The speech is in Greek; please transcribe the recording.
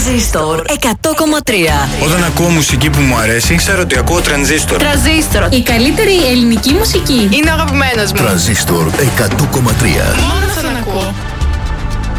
Τρανζίστορ 100,3. Όταν ακούω μουσική που μου αρέσει, ξέρω ότι ακούω Τρανζίστορ. Τρανζίστορ. Η καλύτερη ελληνική μουσική. Είναι ο αγαπημένος μου. Τρανζίστορ 100,3. Μόνο αυτόν ακούω.